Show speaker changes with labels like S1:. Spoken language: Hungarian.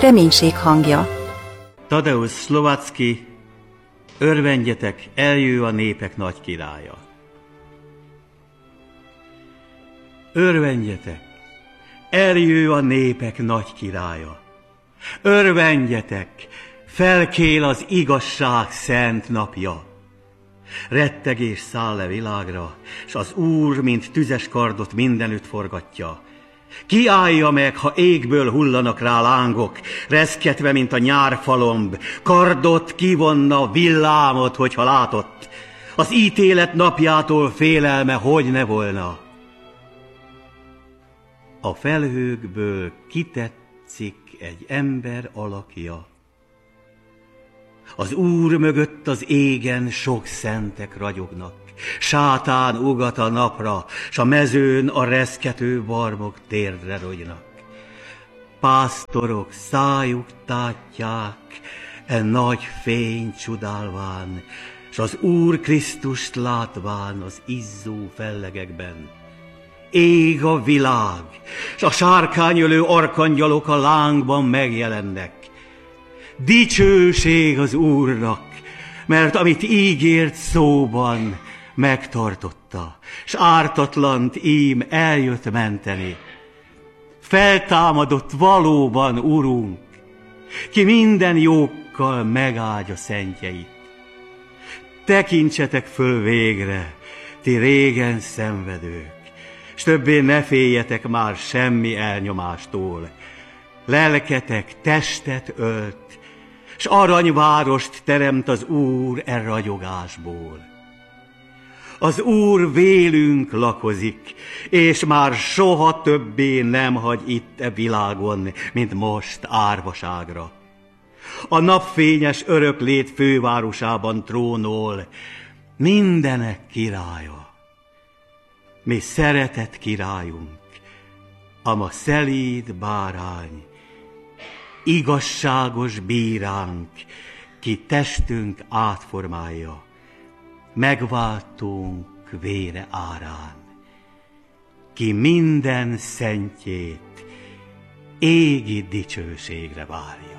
S1: reménység hangja.
S2: Tadeusz Szlovacki, örvendjetek, eljő a népek nagy királya. Örvendjetek, eljő a népek nagy királya. Örvendjetek, felkél az igazság szent napja. Rettegés száll le világra, s az Úr, mint tüzes kardot mindenütt forgatja. Ki állja meg, ha égből hullanak rá lángok, reszketve, mint a nyárfalomb, kardot kivonna, villámot, hogyha látott. Az ítélet napjától félelme hogy ne volna. A felhőkből kitetszik egy ember alakja. Az Úr mögött az égen sok szentek ragyognak, sátán ugat a napra, s a mezőn a reszkető barmok térdre rogynak. Pásztorok szájuk tátják e nagy fény csodálván, s az Úr Krisztust látván az izzó fellegekben. Ég a világ, s a sárkányölő arkangyalok a lángban megjelennek. Dicsőség az Úrnak, mert amit ígért szóban, megtartotta, s ártatlant ím eljött menteni. Feltámadott valóban Urunk, ki minden jókkal megáldja szentjeit. Tekintsetek föl végre, ti régen szenvedők, s többé ne féljetek már semmi elnyomástól. Lelketek testet ölt, s aranyvárost teremt az Úr e ragyogásból. Az Úr vélünk lakozik, és már soha többé nem hagy itt e világon, mint most árvaságra. A napfényes öröklét fővárosában trónol mindenek királya. Mi szeretett királyunk, ama szelíd bárány, igazságos bíránk, ki testünk átformálja, megváltunk vére árán, ki minden szentjét égi dicsőségre várja.